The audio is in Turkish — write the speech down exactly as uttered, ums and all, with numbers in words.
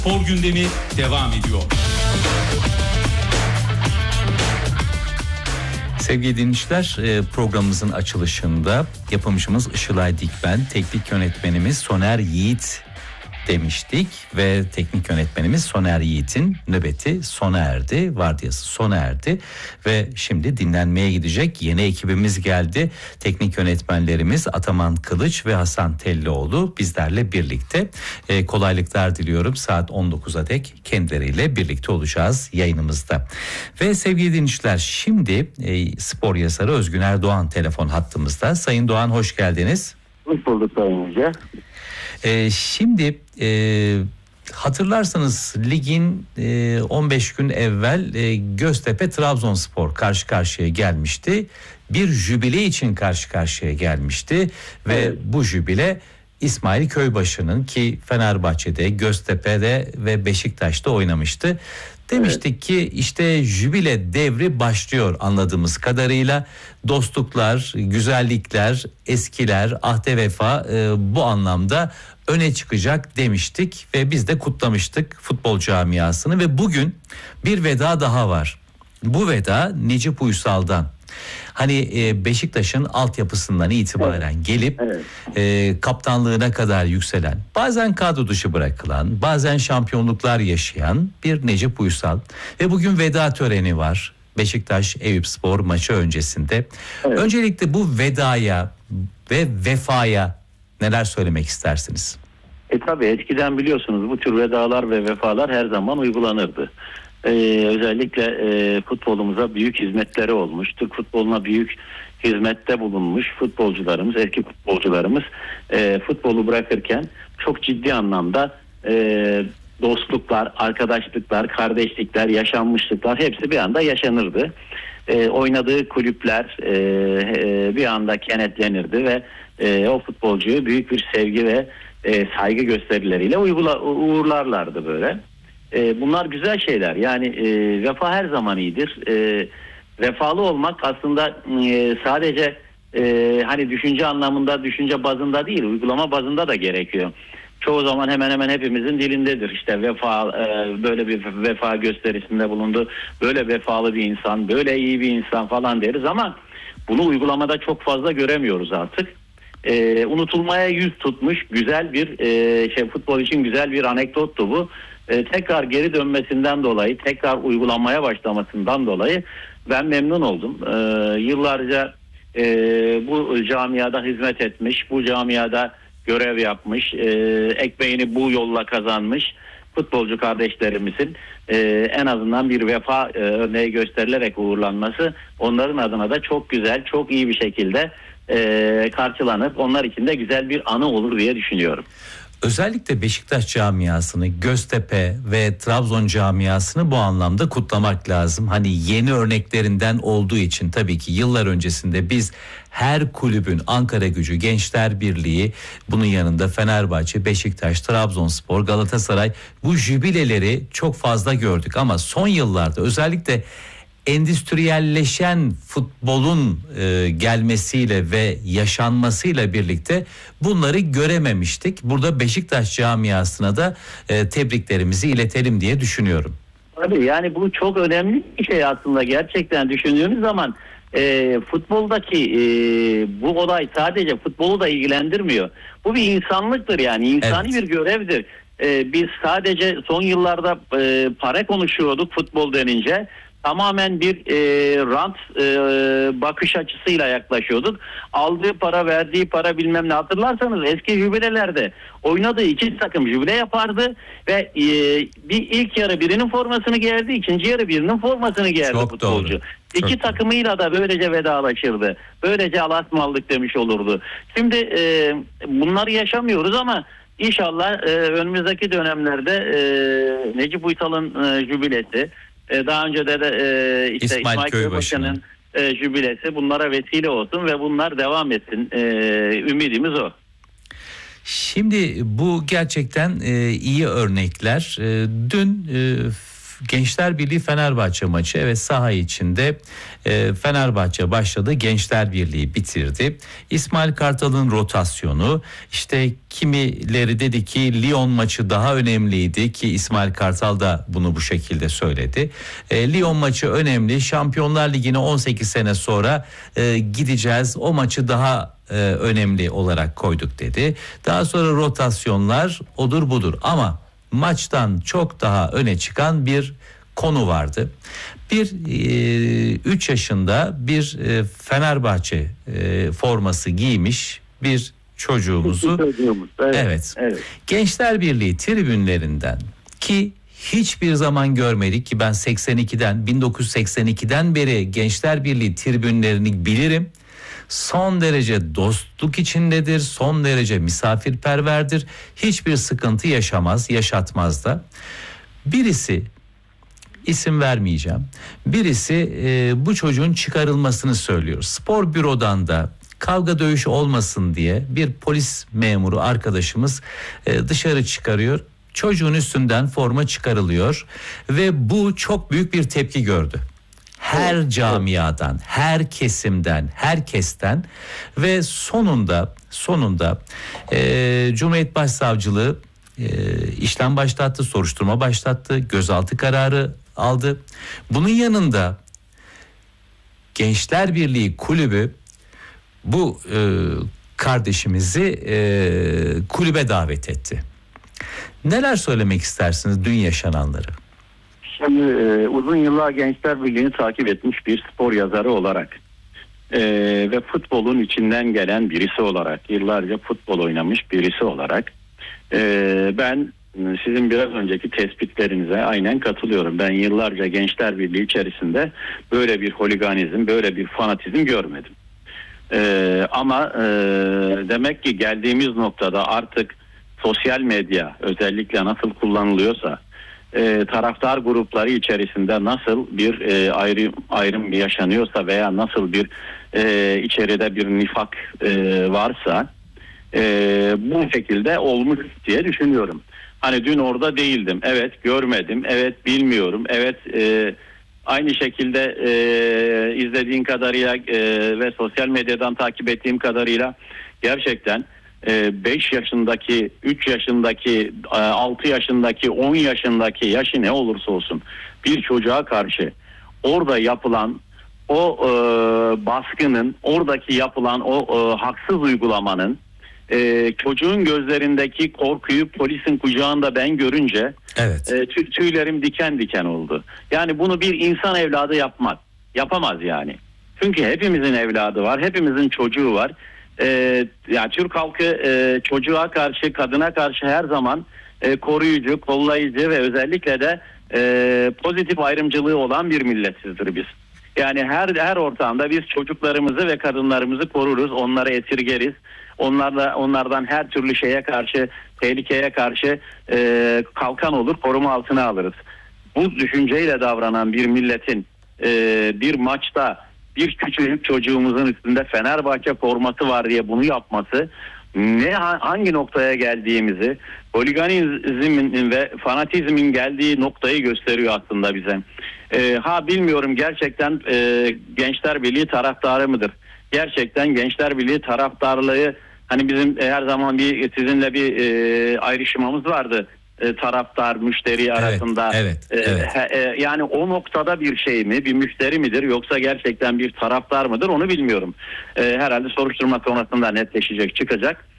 Spor gündemi devam ediyor. Sevgili dinleyiciler, programımızın açılışında yapımcımız Işılay Dikben, teknik yönetmenimiz Soner Yiğit demiştik ve teknik yönetmenimiz Soner Yiğit'in nöbeti sona erdi, vardiyası sona erdi ve şimdi dinlenmeye gidecek. Yeni ekibimiz geldi. Teknik yönetmenlerimiz Ataman Kılıç ve Hasan Tellioğlu bizlerle birlikte. Ee, kolaylıklar diliyorum. Saat on dokuza dek kendileriyle birlikte olacağız yayınımızda. Ve sevgili dinleyiciler, şimdi e, spor yazarı Özgün Erdoğan telefon hattımızda. Sayın Doğan, hoş geldiniz. Hoş bulduk Sayın Hoca. Ee, şimdi e, hatırlarsanız ligin e, on beş gün evvel e, Göztepe Trabzonspor karşı karşıya gelmişti. Bir jübile için karşı karşıya gelmişti ve evet. Bu jübile İsmail Köybaşı'nın, ki Fenerbahçe'de, Göztepe'de ve Beşiktaş'ta oynamıştı. Demiştik evet. ki işte jübile devri başlıyor anladığımız kadarıyla. Dostluklar, güzellikler, eskiler, ahde vefa e, bu anlamda öne çıkacak demiştik ve biz de kutlamıştık futbol camiasını ve bugün bir veda daha var. Bu veda Necip Uysal'dan. Hani e, Beşiktaş'ın altyapısından itibaren evet. gelip evet. E, kaptanlığına kadar yükselen, bazen kadro dışı bırakılan, bazen şampiyonluklar yaşayan bir Necip Uysal ve bugün veda töreni var Beşiktaş Eyüpspor maçı öncesinde. Evet. Öncelikle bu vedaya ve vefaya neler söylemek istersiniz? E tabii eskiden biliyorsunuz bu tür vedalar ve vefalar her zaman uygulanırdı. Ee, özellikle e, futbolumuza büyük hizmetleri olmuş. Türk futboluna büyük hizmette bulunmuş futbolcularımız, eski futbolcularımız e, futbolu bırakırken çok ciddi anlamda e, dostluklar, arkadaşlıklar, kardeşlikler, yaşanmışlıklar hepsi bir anda yaşanırdı. E, oynadığı kulüpler e, e, bir anda kenetlenirdi ve e, o futbolcuyu büyük bir sevgi ve e, saygı gösterileriyle uygula, uğurlarlardı böyle. E, bunlar güzel şeyler. Yani e, vefa her zaman iyidir. E, vefalı olmak aslında e, sadece e, hani düşünce anlamında, düşünce bazında değil, uygulama bazında da gerekiyor. Çoğu zaman hemen hemen hepimizin dilindedir. İşte vefa, e, böyle bir vefa gösterisinde bulundu. Böyle vefalı bir insan, böyle iyi bir insan falan deriz ama bunu uygulamada çok fazla göremiyoruz artık. E, unutulmaya yüz tutmuş güzel bir e, şey futbol için güzel bir anekdottu bu. E, tekrar geri dönmesinden dolayı, tekrar uygulanmaya başlamasından dolayı ben memnun oldum. E, yıllarca e, bu camiada hizmet etmiş, bu camiada görev yapmış, e, ekmeğini bu yolla kazanmış futbolcu kardeşlerimizin e, en azından bir vefa e, örneği gösterilerek uğurlanması onların adına da çok güzel, çok iyi bir şekilde e, karşılanıp onlar için de güzel bir anı olur diye düşünüyorum. Özellikle Beşiktaş camiasını, Göztepe ve Trabzon camiasını bu anlamda kutlamak lazım. Hani yeni örneklerinden olduğu için tabii ki yıllar öncesinde biz her kulübün, Ankaragücü, Gençler Birliği, bunun yanında Fenerbahçe, Beşiktaş, Trabzonspor, Galatasaray, bu jübileleri çok fazla gördük ama son yıllarda özellikle endüstriyelleşen futbolun e, gelmesiyle ve yaşanmasıyla birlikte bunları görememiştik. Burada Beşiktaş camiasına da e, tebriklerimizi iletelim diye düşünüyorum. Tabii yani bu çok önemli bir şey aslında gerçekten düşündüğünüz zaman e, futboldaki e, bu olay sadece futbolu da ilgilendirmiyor. Bu bir insanlıktır yani insani evet. bir görevdir. E, biz sadece son yıllarda e, para konuşuyorduk futbol denince. Tamamen bir e, rant e, bakış açısıyla yaklaşıyorduk. Aldığı para, verdiği para bilmem ne, hatırlarsanız eski jübilelerde oynadığı iki takım jübile yapardı ve e, bir ilk yarı birinin formasını giyerdi, ikinci yarı birinin formasını giyerdi Çok futbolcu. Doğru. İki Çok takımıyla da böylece vedalaşırdı. Böylece Allah'a ısmarladık demiş olurdu. Şimdi e, bunları yaşamıyoruz ama inşallah e, önümüzdeki dönemlerde e, Necip Uysal'ın e, jübilesi, daha önce de, de e, işte İsmail, İsmail Köybaşı'nın e, jübilesi bunlara vesile olsun ve bunlar devam etsin. E, ümidimiz o. Şimdi bu gerçekten e, iyi örnekler. E, dün e, Gençler Birliği Fenerbahçe maçı. Evet, saha içinde e, Fenerbahçe başladı, Gençler Birliği bitirdi. İsmail Kartal'ın rotasyonu, işte kimileri dedi ki Lyon maçı daha önemliydi ki İsmail Kartal da bunu bu şekilde söyledi. E, Lyon maçı önemli, Şampiyonlar Ligi'ne on sekiz sene sonra e, gideceğiz, o maçı daha e, önemli olarak koyduk dedi. Daha sonra rotasyonlar odur budur, ama maçtan çok daha öne çıkan bir konu vardı. Bir üç e, yaşında bir e, Fenerbahçe e, forması giymiş bir çocuğumuzu evet, evet, evet. Gençler Birliği tribünlerinden, ki hiçbir zaman görmedik ki ben seksen ikiden bin dokuz yüz seksen ikiden beri Gençler Birliği tribünlerini bilirim. Son derece dostluk içindedir, son derece misafirperverdir. Hiçbir sıkıntı yaşamaz, yaşatmaz da. Birisi, isim vermeyeceğim, birisi e, bu çocuğun çıkarılmasını söylüyor. Spor bürodan da kavga dövüş olmasın diye bir polis memuru arkadaşımız e, dışarı çıkarıyor. Çocuğun üstünden forma çıkarılıyor ve bu çok büyük bir tepki gördü. Her camiadan, her kesimden, herkesten ve sonunda sonunda e, Cumhuriyet Başsavcılığı e, işlem başlattı, soruşturma başlattı, gözaltı kararı aldı. Bunun yanında Gençler Birliği Kulübü bu e, kardeşimizi e, kulübe davet etti. Neler söylemek istersiniz dün yaşananları? Şimdi e, uzun yıllar Gençler Birliği'ni takip etmiş bir spor yazarı olarak e, ve futbolun içinden gelen birisi olarak, yıllarca futbol oynamış birisi olarak e, ben sizin biraz önceki tespitlerinize aynen katılıyorum. Ben yıllarca Gençler Birliği içerisinde böyle bir holiganizm, böyle bir fanatizm görmedim. E, ama e, demek ki geldiğimiz noktada artık sosyal medya özellikle nasıl kullanılıyorsa, E, taraftar grupları içerisinde nasıl bir e, ayrım ayrım yaşanıyorsa veya nasıl bir e, içeride bir nifak e, varsa e, bu şekilde olmuş diye düşünüyorum. Hani dün orada değildim, evet görmedim, evet bilmiyorum, evet e, aynı şekilde e, izlediğim kadarıyla e, ve sosyal medyadan takip ettiğim kadarıyla gerçekten beş yaşındaki, üç yaşındaki, altı yaşındaki, on yaşındaki, yaşı ne olursa olsun bir çocuğa karşı orada yapılan o e, baskının, oradaki yapılan o e, haksız uygulamanın, e, çocuğun gözlerindeki korkuyu polisin kucağında ben görünce evet. e, tü, tüylerim diken diken oldu. Yani bunu bir insan evladı yapmaz, yapamaz yani. Çünkü hepimizin evladı var, hepimizin çocuğu var. Ee, yani Türk halkı e, çocuğa karşı, kadına karşı her zaman e, koruyucu, kollayıcı ve özellikle de e, pozitif ayrımcılığı olan bir milletsizdir biz. Yani her her ortamda biz çocuklarımızı ve kadınlarımızı koruruz, onları esirgeriz, onlarla onlardan her türlü şeye karşı, tehlikeye karşı e, kalkan olur, koruma altına alırız. Bu düşünceyle davranan bir milletin e, bir maçta bir küçücük çocuğumuzun üstünde Fenerbahçe forması var diye bunu yapması, ne hangi noktaya geldiğimizi, holiganizmin ve fanatizmin geldiği noktayı gösteriyor aslında bize. Ee, ha bilmiyorum gerçekten e, Gençler Birliği taraftarı mıdır? Gerçekten Gençler Birliği taraftarlığı, hani bizim e, her zaman bir sizinle bir e, ayrışmamız vardı. E, taraftar müşteri arasında, evet, evet, evet. E, e, yani o noktada bir şey mi, bir müşteri midir yoksa gerçekten bir taraftar mıdır onu bilmiyorum. E, herhalde soruşturma sonrasında netleşecek, çıkacak.